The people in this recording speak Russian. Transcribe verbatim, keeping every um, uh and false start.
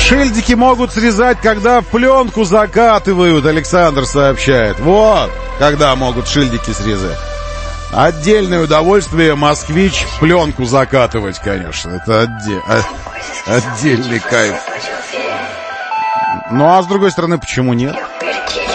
Шильдики могут срезать, когда пленку закатывают, Александр сообщает. Вот, когда могут шильдики срезать. Отдельное удовольствие москвич пленку закатывать, конечно. Это отде- отдельный кайф. Ну а с другой стороны, почему нет?